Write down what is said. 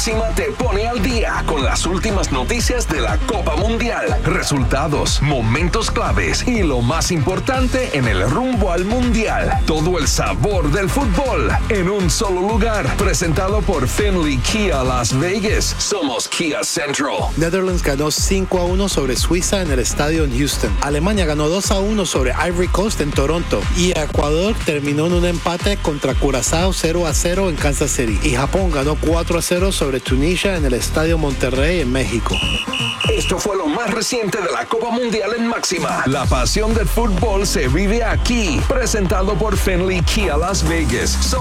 Máxima te pone al día con las últimas noticias de la Copa Mundial, resultados, momentos claves y lo más importante en el rumbo al Mundial. Todo el sabor del fútbol en un solo lugar. Presentado por Finley Kia Las Vegas. Somos Kia Central. Netherlands ganó 5-1 sobre Suiza en el estadio en Houston. Alemania ganó 2-1 sobre Ivory Coast en Toronto. Y Ecuador terminó en un empate contra Curazao 0-0 en Kansas City. Y Japón ganó 4-0 sobre Tunisia en el estadio Monterrey en México. Esto fue lo más reciente de la Copa Mundial en Máxima. La pasión del fútbol se vive aquí. Presentado por Finley Kia Las Vegas.